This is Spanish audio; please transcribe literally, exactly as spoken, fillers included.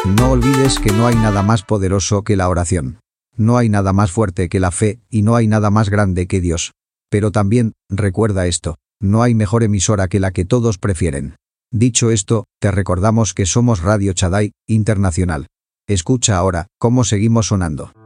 No olvides que no hay nada más poderoso que la oración. No hay nada más fuerte que la fe, y no hay nada más grande que Dios. Pero también, recuerda esto, no hay mejor emisora que la que todos prefieren. Dicho esto, te recordamos que somos Radio Shaddai Internacional. Escucha ahora cómo seguimos sonando.